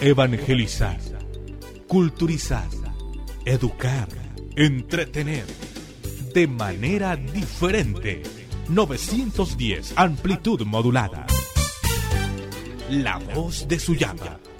Evangelizar, culturizar, educar, entretener, de manera diferente. 910, amplitud modulada. La voz de Suyapa.